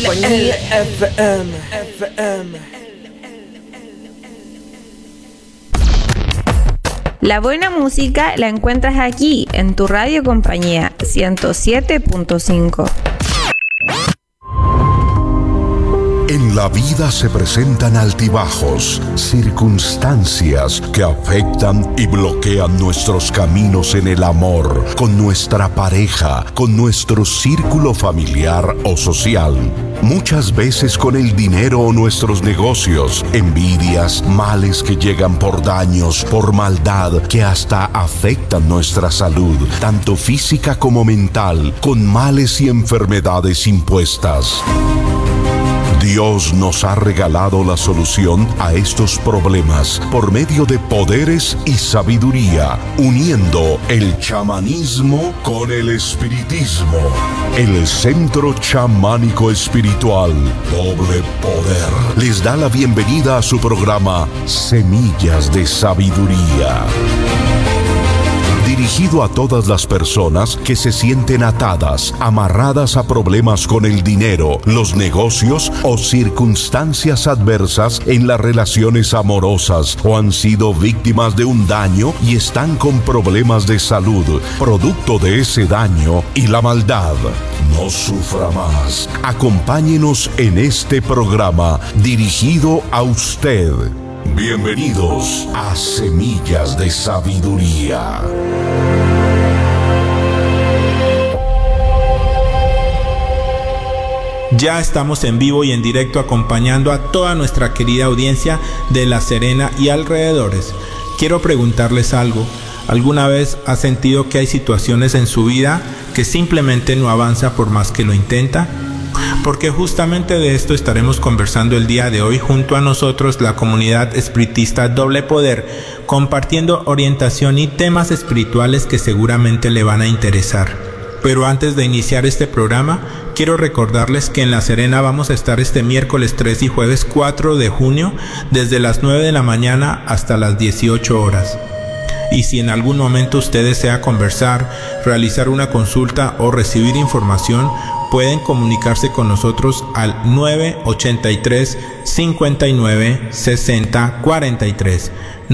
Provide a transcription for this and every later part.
Compañía FM. La buena música la encuentras aquí, en tu radio compañía 107.5. En la vida se presentan altibajos, circunstancias que afectan y bloquean nuestros caminos en el amor, con nuestra pareja, con nuestro círculo familiar o social. Muchas veces con el dinero o nuestros negocios, envidias, males que llegan por daños, por maldad, que hasta afectan nuestra salud, tanto física como mental, con males y enfermedades impuestas. Dios nos ha regalado la solución a estos problemas por medio de poderes y sabiduría, uniendo el chamanismo con el espiritismo. El Centro Chamánico Espiritual Doble Poder les da la bienvenida a su programa Semillas de Sabiduría. Dirigido a todas las personas que se sienten atadas, amarradas a problemas con el dinero, los negocios o circunstancias adversas en las relaciones amorosas o han sido víctimas de un daño y están con problemas de salud, producto de ese daño y la maldad. No sufra más. Acompáñenos en este programa dirigido a usted. Bienvenidos a Semillas de Sabiduría. Ya estamos en vivo y en directo acompañando a toda nuestra querida audiencia de La Serena y alrededores. Quiero preguntarles algo. ¿Alguna vez ha sentido que hay situaciones en su vida que simplemente no avanza por más que lo intenta? Porque justamente de esto estaremos conversando el día de hoy junto a nosotros, la comunidad espiritista Doble Poder, compartiendo orientación y temas espirituales que seguramente le van a interesar. Pero antes de iniciar este programa, quiero recordarles que en La Serena vamos a estar este miércoles 3 y jueves 4 de junio desde las 9 de la mañana hasta las 18 horas. Y si en algún momento usted desea conversar, realizar una consulta o recibir información, pueden comunicarse con nosotros al 983 59 60 43,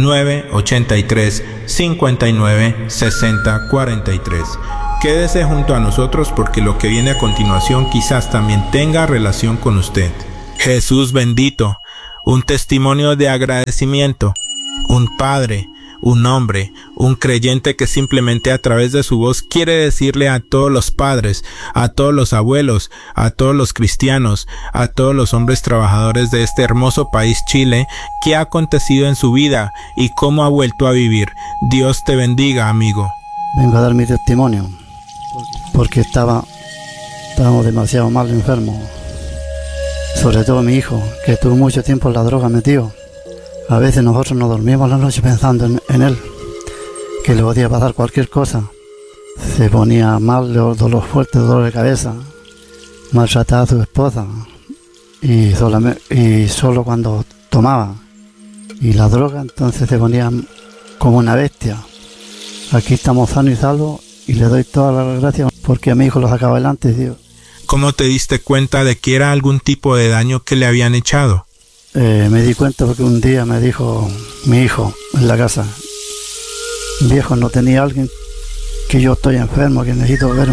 983 59 60 43. Quédese junto a nosotros porque lo que viene a continuación quizás también tenga relación con usted. Jesús bendito, un testimonio de agradecimiento, un padre, un hombre, un creyente que simplemente a través de su voz quiere decirle a todos los padres, a todos los abuelos, a todos los cristianos, a todos los hombres trabajadores de este hermoso país Chile, qué ha acontecido en su vida y cómo ha vuelto a vivir. Dios te bendiga, amigo. Vengo a dar mi testimonio, porque estábamos demasiado mal enfermos, sobre todo mi hijo, que estuvo mucho tiempo en la droga metido. A veces nosotros nos dormíamos la noche pensando en él, que le podía pasar cualquier cosa. Se ponía mal, dolor fuerte, dolor de cabeza, maltrataba a su esposa y solo cuando tomaba. Y la droga entonces se ponía como una bestia. Aquí estamos sanos y salvos y le doy todas las gracias porque a mi hijo lo sacaba adelante, Dios. ¿Cómo te diste cuenta de que era algún tipo de daño que le habían echado? Me di cuenta porque un día me dijo mi hijo en la casa: viejo, ¿no tenía alguien que yo estoy enfermo, que necesito ver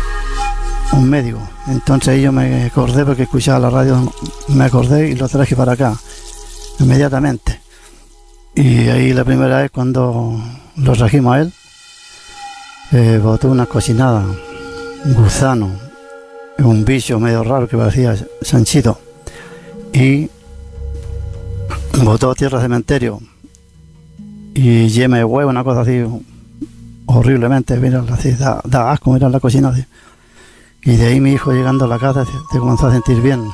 un médico? Entonces ahí yo me acordé, porque escuchaba la radio, me acordé y lo traje para acá inmediatamente. Y ahí la primera vez cuando lo trajimos a él, botó una cochinada, un gusano, un bicho medio raro que parecía chanchito, y botó tierra de cementerio y yema de huevo, una cosa así horriblemente, mira, así, da asco mirar la cocina así. Y de ahí mi hijo, llegando a la casa, se comenzó a sentir bien,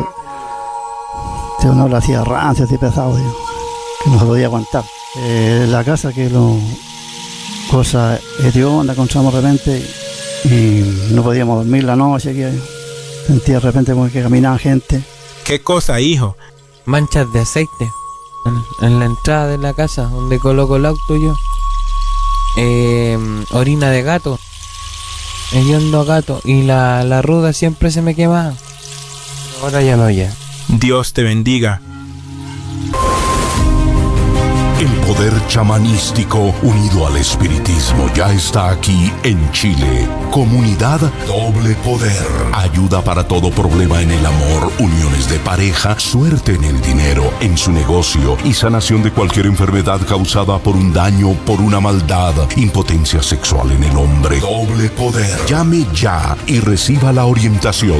que uno lo hacía rancio, así pesado, tío, que no se podía aguantar. La casa que cosa hedionda, encontramos de repente y no podíamos dormir la noche, que sentía de repente como que caminaba gente. ¿Qué cosa, hijo? Manchas de aceite en la entrada de la casa donde coloco el auto yo. Orina de gato, hediondo gato, y la ruda siempre se me quemaba. Ahora ya no ya. Dios te bendiga. El poder chamanístico unido al espiritismo ya está aquí en Chile. Comunidad Doble Poder. Ayuda para todo problema en el amor, uniones de pareja, suerte en el dinero, en su negocio y sanación de cualquier enfermedad causada por un daño, por una maldad, impotencia sexual en el hombre. Doble Poder. Llame ya y reciba la orientación.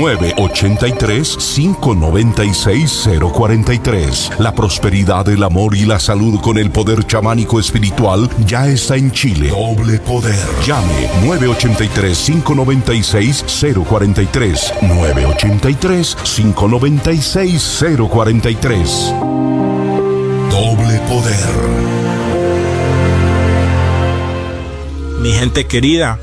983-596-043. La prosperidad, el amor y la salud con el poder chamánico espiritual ya está en Chile. Doble Poder. Llame 983-596-043. 983-596-043. Doble Poder. Mi gente querida,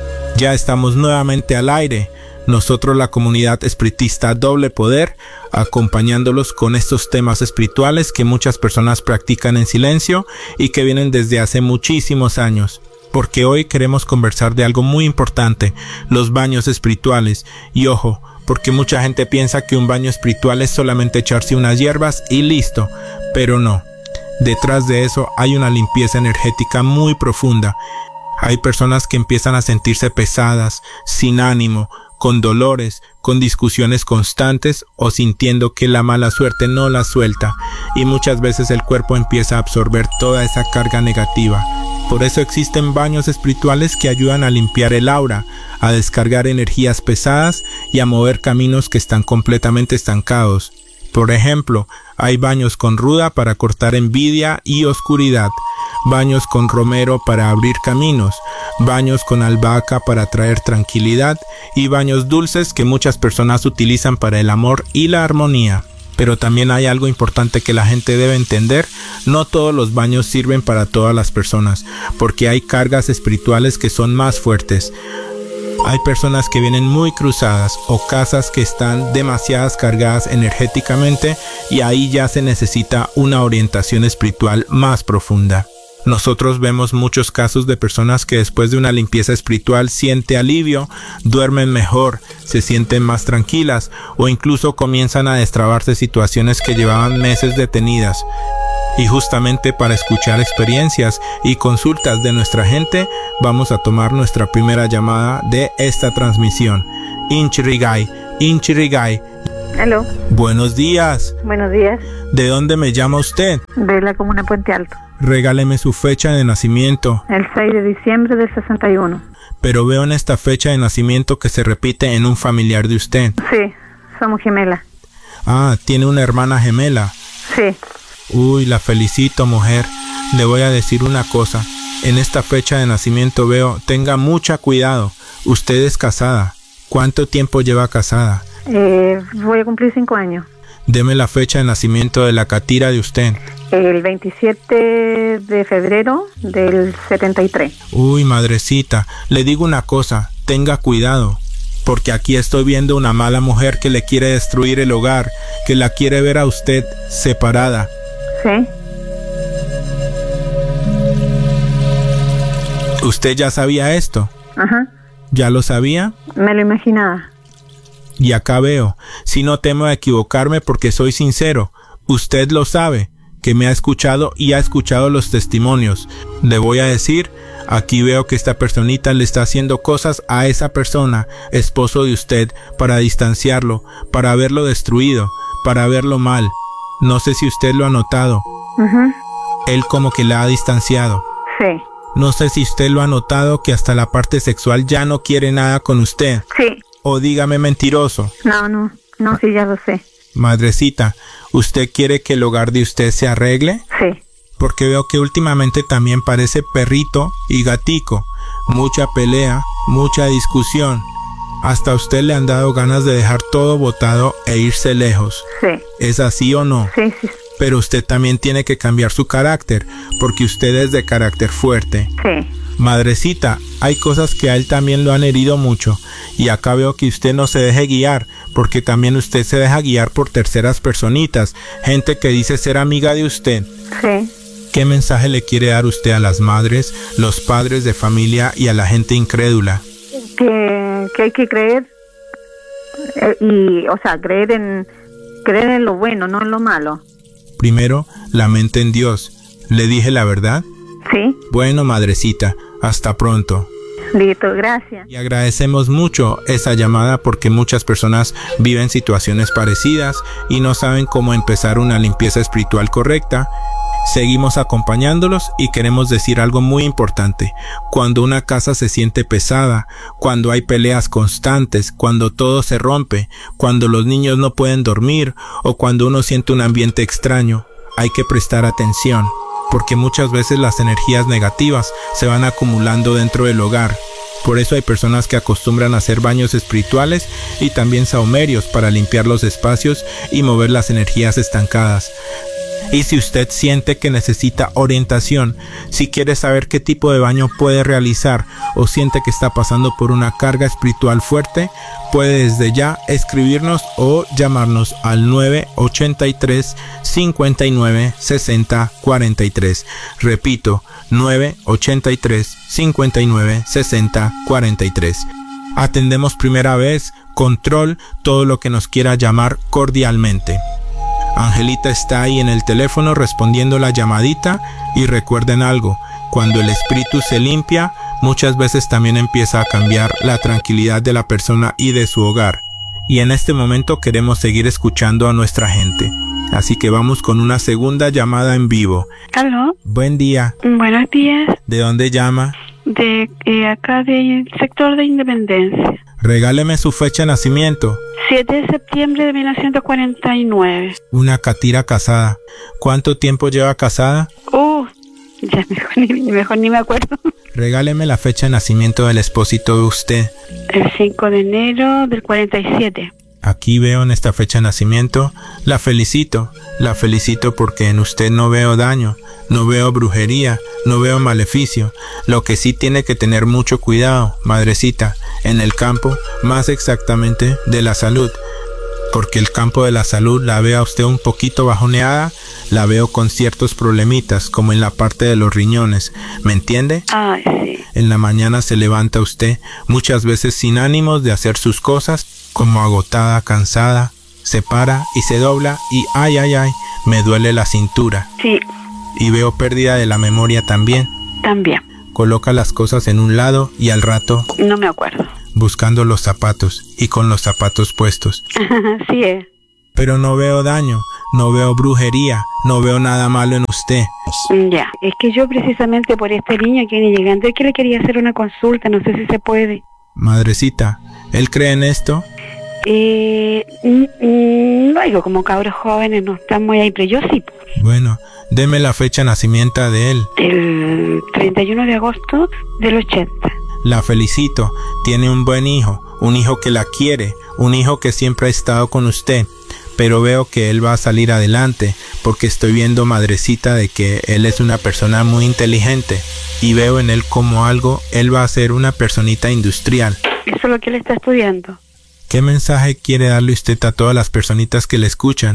ya estamos nuevamente al aire. Nosotros, la comunidad espiritista Doble Poder, acompañándolos con estos temas espirituales que muchas personas practican en silencio y que vienen desde hace muchísimos años. Porque hoy queremos conversar de algo muy importante, los baños espirituales. Y ojo, porque mucha gente piensa que un baño espiritual es solamente echarse unas hierbas y listo, pero no. Detrás de eso hay una limpieza energética muy profunda. Hay personas que empiezan a sentirse pesadas, sin ánimo, con dolores, con discusiones constantes o sintiendo que la mala suerte no la suelta, y muchas veces el cuerpo empieza a absorber toda esa carga negativa. Por eso existen baños espirituales que ayudan a limpiar el aura, a descargar energías pesadas y a mover caminos que están completamente estancados. Por ejemplo, hay baños con ruda para cortar envidia y oscuridad, baños con romero para abrir caminos, baños con albahaca para traer tranquilidad y baños dulces que muchas personas utilizan para el amor y la armonía. Pero también hay algo importante que la gente debe entender: no todos los baños sirven para todas las personas, porque hay cargas espirituales que son más fuertes. Hay personas que vienen muy cruzadas o casas que están demasiadas cargadas energéticamente, y ahí ya se necesita una orientación espiritual más profunda. Nosotros vemos muchos casos de personas que después de una limpieza espiritual sienten alivio, duermen mejor, se sienten más tranquilas o incluso comienzan a destrabarse situaciones que llevaban meses detenidas. Y justamente para escuchar experiencias y consultas de nuestra gente, vamos a tomar nuestra primera llamada de esta transmisión. Inchirigai, Inchirigai. Aló. Buenos días. Buenos días. ¿De dónde me llama usted? De la comuna Puente Alto. Regáleme su fecha de nacimiento. El 6 de diciembre del 61. Pero veo en esta fecha de nacimiento que se repite en un familiar de usted. Sí, somos gemelas. Ah, ¿tiene una hermana gemela? Sí. Uy, la felicito, mujer. Le voy a decir una cosa. En esta fecha de nacimiento veo, tenga mucha cuidado. Usted es casada. ¿Cuánto tiempo lleva casada? Voy a cumplir 5 años. Deme la fecha de nacimiento de la catira de usted. El 27 de febrero del 73. Uy, madrecita, le digo una cosa, tenga cuidado, porque aquí estoy viendo una mala mujer que le quiere destruir el hogar, que la quiere ver a usted separada. Sí. ¿Usted ya sabía esto? Ajá. ¿Ya lo sabía? Me lo imaginaba. Y acá veo, si no temo a equivocarme porque soy sincero, usted lo sabe, que me ha escuchado y ha escuchado los testimonios. Le voy a decir, aquí veo que esta personita le está haciendo cosas a esa persona, esposo de usted, para distanciarlo, para verlo destruido, para verlo mal. No sé si usted lo ha notado. Ajá. Él como que la ha distanciado. Sí. No sé si usted lo ha notado, que hasta la parte sexual ya no quiere nada con usted. Sí. O dígame mentiroso. No, sí, ya lo sé. Madrecita, ¿usted quiere que el hogar de usted se arregle? Sí. Porque veo que últimamente también parece perrito y gatico. Mucha pelea, mucha discusión. Hasta a usted le han dado ganas de dejar todo botado e irse lejos. Sí. ¿Es así o no? Sí, sí. Pero usted también tiene que cambiar su carácter, porque usted es de carácter fuerte. Sí. Madrecita, hay cosas que a él también lo han herido mucho, y acá veo que usted no se deje guiar, porque también usted se deja guiar por terceras personitas, gente que dice ser amiga de usted. Sí. ¿Qué mensaje le quiere dar usted a las madres, los padres de familia y a la gente incrédula? Que hay que creer O sea, creer en lo bueno, no en lo malo. Primero, la mente en Dios. ¿Le dije la verdad? Sí. Bueno, madrecita, hasta pronto. Listo, gracias. Y agradecemos mucho esa llamada porque muchas personas viven situaciones parecidas y no saben cómo empezar una limpieza espiritual correcta. Seguimos acompañándolos y queremos decir algo muy importante. Cuando una casa se siente pesada, cuando hay peleas constantes, cuando todo se rompe, cuando los niños no pueden dormir o cuando uno siente un ambiente extraño, hay que prestar atención, porque muchas veces las energías negativas se van acumulando dentro del hogar. Por eso hay personas que acostumbran a hacer baños espirituales y también sahumerios para limpiar los espacios y mover las energías estancadas. Y si usted siente que necesita orientación, si quiere saber qué tipo de baño puede realizar o siente que está pasando por una carga espiritual fuerte, puede desde ya escribirnos o llamarnos al 983 59 60 43. Repito, 983 59 60 43. Atendemos primera vez, control, todo lo que nos quiera llamar cordialmente. Angelita está ahí en el teléfono respondiendo la llamadita y recuerden algo, cuando el espíritu se limpia, muchas veces también empieza a cambiar la tranquilidad de la persona y de su hogar. Y en este momento queremos seguir escuchando a nuestra gente. Así que vamos con una segunda llamada en vivo. ¿Aló? Buen día. Buenos días. ¿De dónde llama? De acá del sector de Independencia. Regáleme su fecha de nacimiento. 7 de septiembre de 1949. Una catira casada. ¿Cuánto tiempo lleva casada? Ya mejor ni me acuerdo. Regáleme la fecha de nacimiento del esposito de usted. El 5 de enero del 47. Aquí veo en esta fecha de nacimiento. La felicito porque en usted no veo daño, no veo brujería, no veo maleficio. Lo que sí tiene que tener mucho cuidado, madrecita, en el campo, más exactamente de la salud, porque el campo de la salud la veo a usted un poquito bajoneada, la veo con ciertos problemitas, como en la parte de los riñones, ¿me entiende? Ay, sí. En la mañana se levanta usted, muchas veces sin ánimos de hacer sus cosas, como agotada, cansada, se para y se dobla y ay, me duele la cintura. Sí. Y veo pérdida de la memoria también. También. Coloca las cosas en un lado y al rato... No me acuerdo. Buscando los zapatos y con los zapatos puestos. Sí es. Pero no veo daño, no veo brujería, no veo nada malo en usted. Ya, es que yo precisamente por esta niña que viene llegando, es que le quería hacer una consulta, no sé si se puede. Madrecita, ¿él cree en esto? No digo, como cabros jóvenes no están muy ahí, pero yo sí. Bueno, deme la fecha de nacimiento de él. El 31 de agosto del 80. La felicito, tiene un buen hijo, un hijo que la quiere, un hijo que siempre ha estado con usted, pero veo que él va a salir adelante, porque estoy viendo, madrecita, de que él es una persona muy inteligente, y veo en él como algo, él va a ser una personita industrial. Eso es lo que él está estudiando. ¿Qué mensaje quiere darle usted a todas las personitas que le escuchan?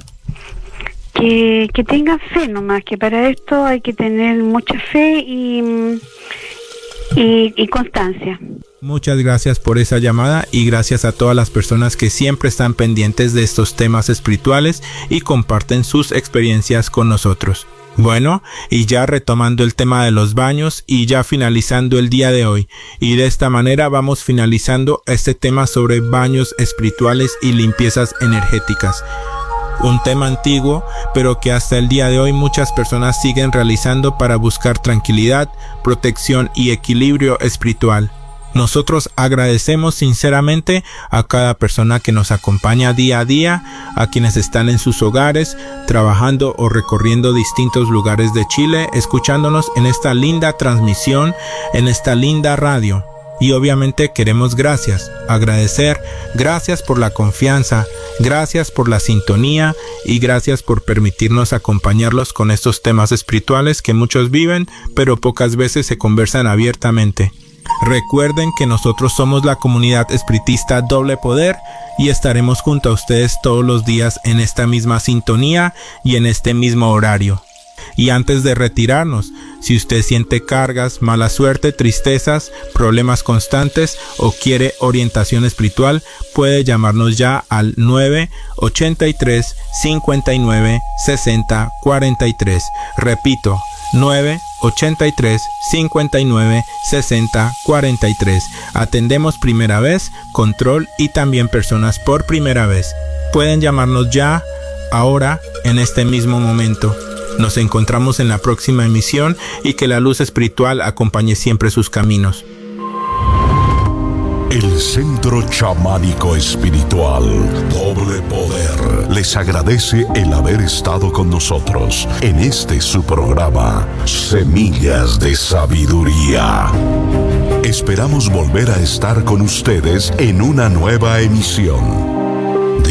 Que tengan fe nomás, que para esto hay que tener mucha fe y constancia. Muchas gracias por esa llamada y gracias a todas las personas que siempre están pendientes de estos temas espirituales y comparten sus experiencias con nosotros. Bueno, y ya retomando el tema de los baños y ya finalizando el día de hoy, y de esta manera vamos finalizando este tema sobre baños espirituales y limpiezas energéticas. Un tema antiguo, pero que hasta el día de hoy muchas personas siguen realizando para buscar tranquilidad, protección y equilibrio espiritual. Nosotros agradecemos sinceramente a cada persona que nos acompaña día a día, a quienes están en sus hogares, trabajando o recorriendo distintos lugares de Chile, escuchándonos en esta linda transmisión, en esta linda radio. Y obviamente queremos agradecer, gracias por la confianza, gracias por la sintonía y gracias por permitirnos acompañarlos con estos temas espirituales que muchos viven, pero pocas veces se conversan abiertamente. Recuerden que nosotros somos la comunidad espiritista Doble Poder y estaremos junto a ustedes todos los días en esta misma sintonía y en este mismo horario. Y antes de retirarnos, si usted siente cargas, mala suerte, tristezas, problemas constantes o quiere orientación espiritual, puede llamarnos ya al 983 59 60 43. Repito, 983 59 60 43. Atendemos primera vez, control y también personas por primera vez. Pueden llamarnos ya, ahora, en este mismo momento. Nos encontramos en la próxima emisión y que la luz espiritual acompañe siempre sus caminos. El Centro Chamánico Espiritual Doble Poder les agradece el haber estado con nosotros en este su programa Semillas de Sabiduría. Esperamos volver a estar con ustedes en una nueva emisión.